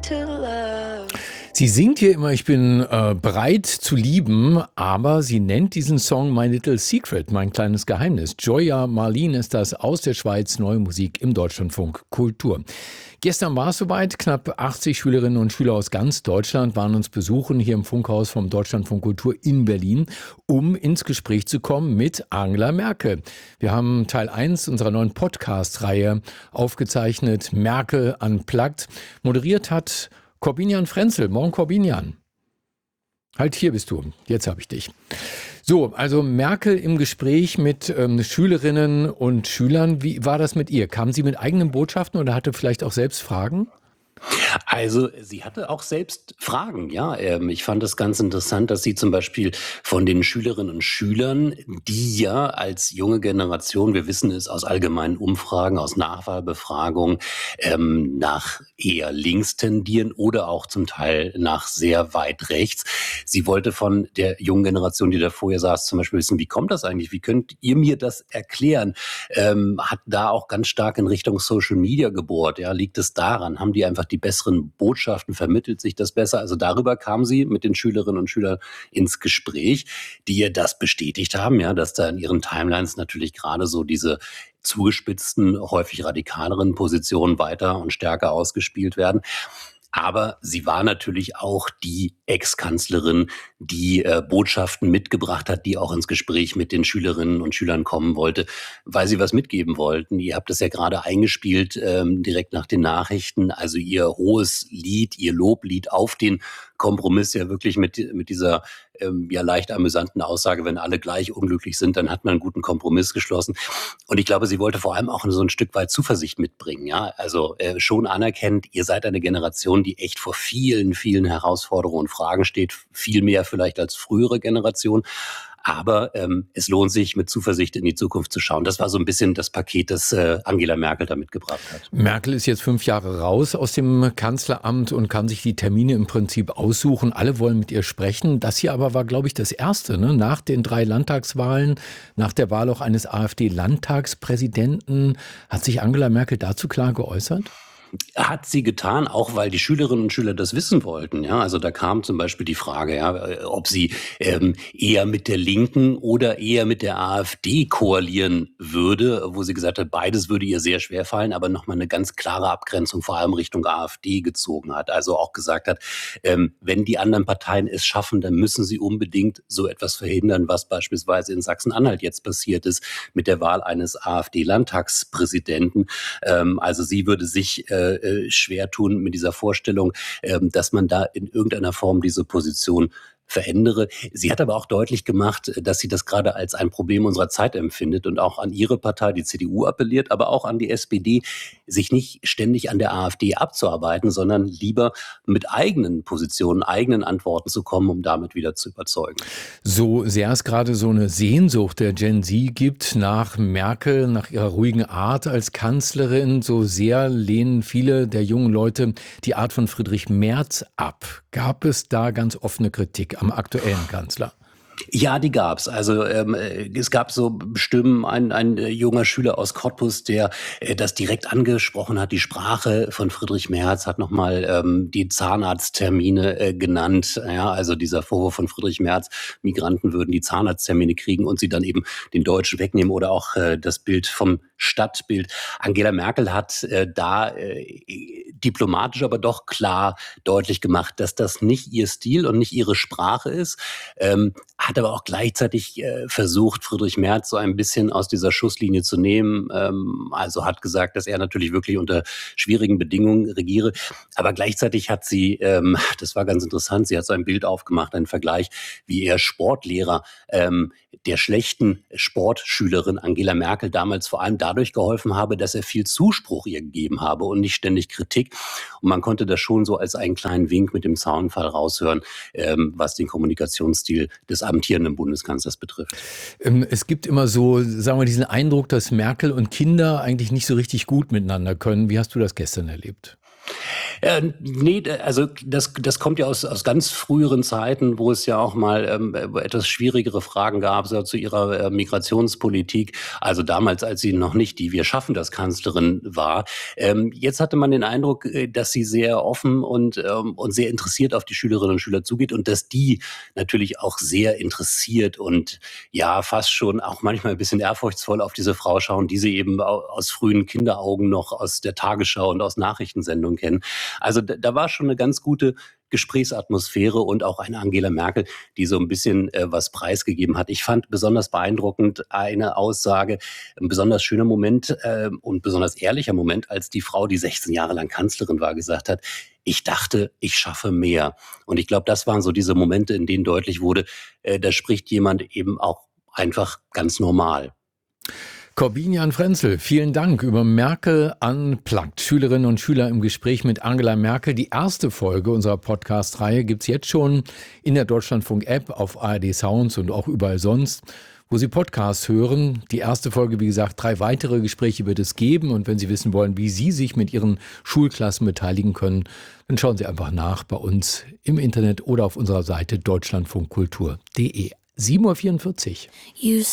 Sie singt hier immer, ich bin bereit zu lieben, aber sie nennt diesen Song My Little Secret, mein kleines Geheimnis. Joya Marlin ist das, aus der Schweiz, neue Musik im Deutschlandfunk Kultur. Gestern war es soweit, knapp 80 Schülerinnen und Schüler aus ganz Deutschland waren uns besuchen hier im Funkhaus vom Deutschlandfunk Kultur in Berlin, um ins Gespräch zu kommen mit Angela Merkel. Wir haben Teil 1 unserer neuen Podcast-Reihe aufgezeichnet, Merkel Unplugged. Moderiert hat Corbinian Frenzel. Morgen, Corbinian. Halt, hier bist du. Jetzt habe ich dich. So, also Merkel im Gespräch mit Schülerinnen und Schülern. Wie war das mit ihr? Kam sie mit eigenen Botschaften oder hatte vielleicht auch selbst Fragen? Also sie hatte auch selbst Fragen, ja. Ich fand es ganz interessant, dass sie zum Beispiel von den Schülerinnen und Schülern, die ja als junge Generation, wir wissen es aus allgemeinen Umfragen, aus Nachwahlbefragungen, nach eher links tendieren oder auch zum Teil nach sehr weit rechts. Sie wollte von der jungen Generation, die da vorher saß, zum Beispiel wissen, wie kommt das eigentlich? Wie könnt ihr mir das erklären? Hat da auch ganz stark in Richtung Social Media gebohrt. Ja, liegt es daran? Haben die einfach die besseren Botschaften, vermittelt sich das besser? Also darüber kam sie mit den Schülerinnen und Schülern ins Gespräch, die ihr das bestätigt haben, ja, dass da in ihren Timelines natürlich gerade so diese zugespitzten, häufig radikaleren Positionen weiter und stärker ausgespielt werden. Aber sie war natürlich auch die Ex-Kanzlerin, die Botschaften mitgebracht hat, die auch ins Gespräch mit den Schülerinnen und Schülern kommen wollte, weil sie was mitgeben wollten. Ihr habt das ja gerade eingespielt, direkt nach den Nachrichten. Also ihr hohes Lied, ihr Loblied auf den Kompromiss ja wirklich mit dieser ja leicht amüsanten Aussage, wenn alle gleich unglücklich sind, dann hat man einen guten Kompromiss geschlossen. Und ich glaube, sie wollte vor allem auch so ein Stück weit Zuversicht mitbringen. Ja, also schon anerkennt, ihr seid eine Generation, die echt vor vielen, vielen Herausforderungen und Fragen steht, viel mehr vielleicht als frühere Generationen. Aber es lohnt sich, mit Zuversicht in die Zukunft zu schauen. Das war so ein bisschen das Paket, das Angela Merkel da mitgebracht hat. Merkel ist jetzt 5 Jahre raus aus dem Kanzleramt und kann sich die Termine im Prinzip aussuchen. Alle wollen mit ihr sprechen. Das hier aber war, glaube ich, das Erste, ne? Nach den 3 Landtagswahlen, nach der Wahl auch eines AfD-Landtagspräsidenten. Hat sich Angela Merkel dazu klar geäußert? Hat sie getan, auch weil die Schülerinnen und Schüler das wissen wollten. Ja, also da kam zum Beispiel die Frage, ja, ob sie eher mit der Linken oder eher mit der AfD koalieren würde, wo sie gesagt hat, beides würde ihr sehr schwer fallen, aber nochmal eine ganz klare Abgrenzung vor allem Richtung AfD gezogen hat. Also auch gesagt hat, wenn die anderen Parteien es schaffen, dann müssen sie unbedingt so etwas verhindern, was beispielsweise in Sachsen-Anhalt jetzt passiert ist mit der Wahl eines AfD-Landtagspräsidenten. Also sie würde sich schwer tun mit dieser Vorstellung, dass man da in irgendeiner Form diese Position verändere. Sie hat aber auch deutlich gemacht, dass sie das gerade als ein Problem unserer Zeit empfindet und auch an ihre Partei, die CDU, appelliert, aber auch an die SPD, sich nicht ständig an der AfD abzuarbeiten, sondern lieber mit eigenen Positionen, eigenen Antworten zu kommen, um damit wieder zu überzeugen. So sehr es gerade so eine Sehnsucht der Gen Z gibt nach Merkel, nach ihrer ruhigen Art als Kanzlerin, so sehr lehnen viele der jungen Leute die Art von Friedrich Merz ab. Gab es da ganz offene Kritik am aktuellen Kanzler? Ja, die gab's. Also es gab so Stimmen, ein junger Schüler aus Cottbus, der das direkt angesprochen hat. Die Sprache von Friedrich Merz hat nochmal die Zahnarzttermine genannt. Ja, also dieser Vorwurf von Friedrich Merz, Migranten würden die Zahnarzttermine kriegen und sie dann eben den Deutschen wegnehmen oder auch das Bild vom Stadtbild. Angela Merkel hat da diplomatisch, aber doch klar deutlich gemacht, dass das nicht ihr Stil und nicht ihre Sprache ist. Hat aber auch gleichzeitig versucht, Friedrich Merz so ein bisschen aus dieser Schusslinie zu nehmen. Also hat gesagt, dass er natürlich wirklich unter schwierigen Bedingungen regiere. Aber gleichzeitig hat sie, das war ganz interessant, sie hat so ein Bild aufgemacht, einen Vergleich, wie er Sportlehrer der schlechten Sportschülerin Angela Merkel damals vor allem dadurch geholfen habe, dass er viel Zuspruch ihr gegeben habe und nicht ständig Kritik. Und man konnte das schon so als einen kleinen Wink mit dem Zaunpfahl raushören, was den Kommunikationsstil des amtierenden Bundeskanzlers betrifft. Es gibt immer so, sagen wir, diesen Eindruck, dass Merkel und Kinder eigentlich nicht so richtig gut miteinander können. Wie hast du das gestern erlebt? Ne, also das kommt ja aus ganz früheren Zeiten, wo es ja auch mal, etwas schwierigere Fragen gab, so zu ihrer, Migrationspolitik. Also damals, als sie noch nicht die „Wir schaffen das“ Kanzlerin war. Jetzt hatte man den Eindruck, dass sie sehr offen und sehr interessiert auf die Schülerinnen und Schüler zugeht und dass die natürlich auch sehr interessiert und ja, fast schon auch manchmal ein bisschen ehrfurchtsvoll auf diese Frau schauen, die sie eben aus frühen Kinderaugen noch aus der Tagesschau und aus Nachrichtensendungen kennen. Also da war schon eine ganz gute Gesprächsatmosphäre und auch eine Angela Merkel, die so ein bisschen, was preisgegeben hat. Ich fand besonders beeindruckend eine Aussage, ein besonders schöner Moment, und besonders ehrlicher Moment, als die Frau, die 16 Jahre lang Kanzlerin war, gesagt hat: „Ich dachte, ich schaffe mehr.“ Und ich glaube, das waren so diese Momente, in denen deutlich wurde, da spricht jemand eben auch einfach ganz normal. Corbinian Frenzel, vielen Dank über Merkel Unplugged. Schülerinnen und Schüler im Gespräch mit Angela Merkel. Die erste Folge unserer Podcast-Reihe gibt's jetzt schon in der Deutschlandfunk-App, auf ARD Sounds und auch überall sonst, wo Sie Podcasts hören. Die erste Folge, wie gesagt, 3 weitere Gespräche wird es geben. Und wenn Sie wissen wollen, wie Sie sich mit Ihren Schulklassen beteiligen können, dann schauen Sie einfach nach bei uns im Internet oder auf unserer Seite deutschlandfunkkultur.de. 7:44 Uhr.